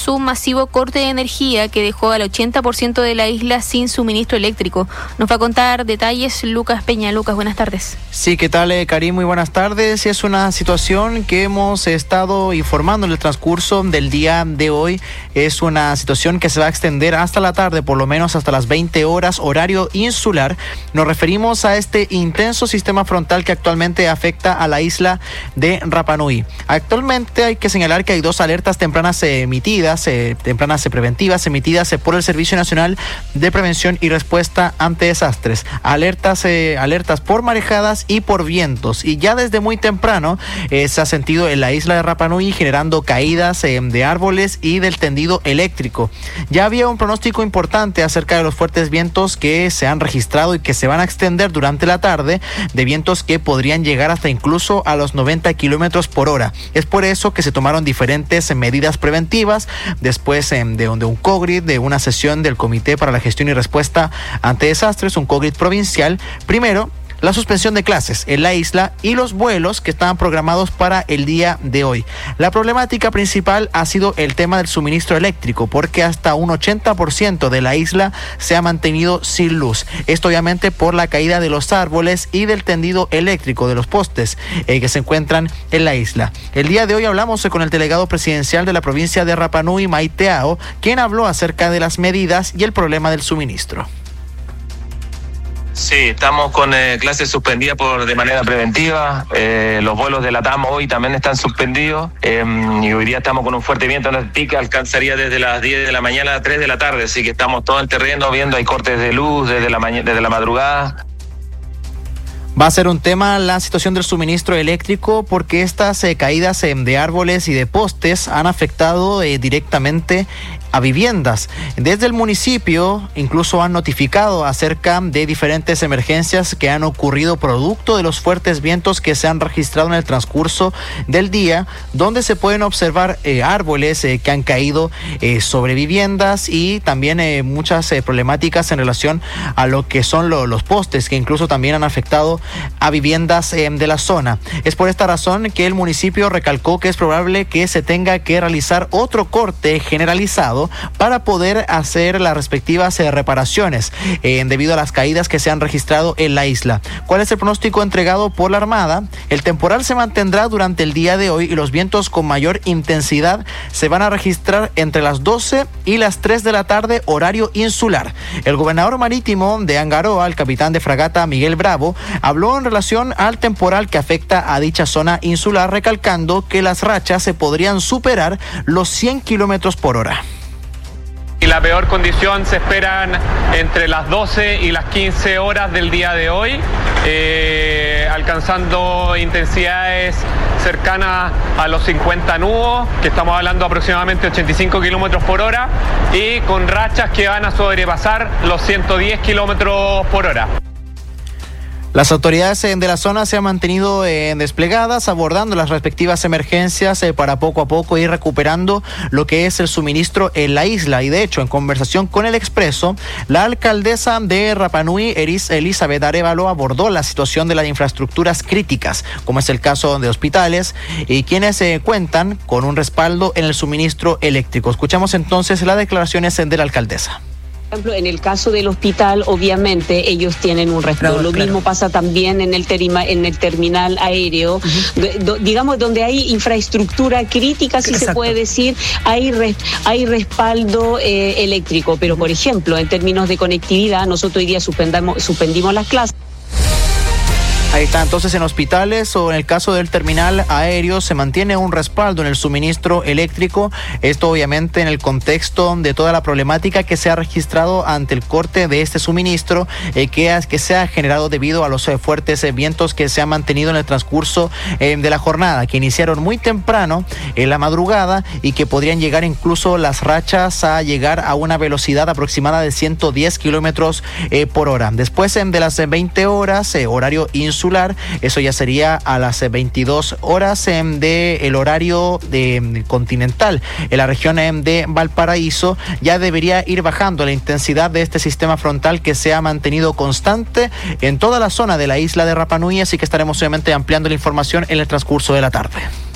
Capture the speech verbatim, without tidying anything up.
tras un masivo corte de energía que dejó al ochenta por ciento de la isla sin suministro eléctrico. Nos va a contar detalles Lucas Peña. Lucas, buenas tardes. Sí, ¿qué tal, eh, Karim? Muy buenas tardes. Es una situación que hemos estado informando en el transcurso del día de hoy. Es una situación que se va a extender hasta la tarde, por lo menos hasta las veinte horas, horario insular. Nos referimos a este intenso sistema frontal que actualmente afecta a la isla de Rapa Nui. Actualmente hay que señalar que hay dos alertas tempranas emitidas, eh, tempranas preventivas emitidas eh, por el Servicio Nacional de Prevención y Respuesta ante Desastres. Alertas, eh, alertas por marejadas y por vientos. Y ya desde muy temprano eh, se ha sentido en la isla de Rapa Nui generando caídas eh, de árboles y del tendido eléctrico. Ya había un pronóstico importante acerca de los fuertes vientos que se han registrado y que se van a extender durante la tarde, de vientos que podrían llegar hasta incluso a los noventa kilómetros por hora. Es por eso que se tomaron diferentes medidas preventivas después eh, de, de un COGRID, de una sesión del Comité para la Gestión y Respuesta ante Desastres, un COGRID provincial. Primero, la suspensión de clases en la isla y los vuelos que estaban programados para el día de hoy. La problemática principal ha sido el tema del suministro eléctrico, porque hasta un ochenta por ciento de la isla se ha mantenido sin luz. Esto obviamente por la caída de los árboles y del tendido eléctrico de los postes eh, que se encuentran en la isla. El día de hoy hablamos con el delegado presidencial de la provincia de Rapa Nui, Maiteao, quien habló acerca de las medidas y el problema del suministro. Sí, estamos con eh, clases suspendidas por de manera preventiva. Eh, los vuelos de la T A M hoy también están suspendidos. Eh, y hoy día estamos con un fuerte viento en el pico, alcanzaría desde las diez de la mañana a tres de la tarde. Así que estamos todo en terreno viendo, hay cortes de luz desde la, ma- desde la madrugada. Va a ser un tema la situación del suministro eléctrico, porque estas eh, caídas eh, de árboles y de postes han afectado eh, directamente a viviendas. Desde el municipio incluso han notificado acerca de diferentes emergencias que han ocurrido producto de los fuertes vientos que se han registrado en el transcurso del día, donde se pueden observar eh, árboles eh, que han caído eh, sobre viviendas y también eh, muchas eh, problemáticas en relación a lo que son lo, los postes, que incluso también han afectado a viviendas eh, de la zona. Es por esta razón que el municipio recalcó que es probable que se tenga que realizar otro corte generalizado para poder hacer las respectivas eh, reparaciones eh, debido a las caídas que se han registrado en la isla. ¿Cuál es el pronóstico entregado por la Armada? El temporal se mantendrá durante el día de hoy y los vientos con mayor intensidad se van a registrar entre las doce y las tres de la tarde, horario insular. El gobernador marítimo de Angaroa, el capitán de fragata Miguel Bravo, habló en relación al temporal que afecta a dicha zona insular, recalcando que las rachas se podrían superar los cien kilómetros por hora. Y la peor condición se esperan entre las doce y las quince horas del día de hoy, eh, alcanzando intensidades cercanas a los cincuenta nudos, que estamos hablando aproximadamente ochenta y cinco kilómetros por hora, y con rachas que van a sobrepasar los ciento diez kilómetros por hora. Las autoridades de la zona se han mantenido eh, desplegadas, abordando las respectivas emergencias eh, para poco a poco ir recuperando lo que es el suministro en la isla. Y de hecho, en conversación con El Expreso, la alcaldesa de Rapa Nui, Eris Elizabeth Arévalo, abordó la situación de las infraestructuras críticas, como es el caso de hospitales, y quienes eh, cuentan con un respaldo en el suministro eléctrico. Escuchamos entonces las declaraciones de la alcaldesa. Por ejemplo, en el caso del hospital, obviamente ellos tienen un respaldo. Claro, Lo claro. mismo pasa también en el, terima, en el terminal aéreo, uh-huh. do, digamos, donde hay infraestructura crítica, si Exacto. se puede decir, hay, res, hay respaldo eh, eléctrico. Pero, por ejemplo, en términos de conectividad, nosotros hoy día suspendamos, suspendimos las clases. Ahí está, entonces en hospitales o en el caso del terminal aéreo se mantiene un respaldo en el suministro eléctrico. Esto obviamente en el contexto de toda la problemática que se ha registrado ante el corte de este suministro eh, que, que se ha generado debido a los eh, fuertes eh, vientos que se han mantenido en el transcurso eh, de la jornada, que iniciaron muy temprano en la madrugada y que podrían llegar incluso las rachas a llegar a una velocidad aproximada de ciento diez kilómetros eh, por hora. Después eh, de las eh, veinte horas, eh, horario insular, eso ya sería a las veintidós horas eh, del horario de, continental. En la región eh, de Valparaíso ya debería ir bajando la intensidad de este sistema frontal que se ha mantenido constante en toda la zona de la isla de Rapa Nui, así que estaremos obviamente ampliando la información en el transcurso de la tarde.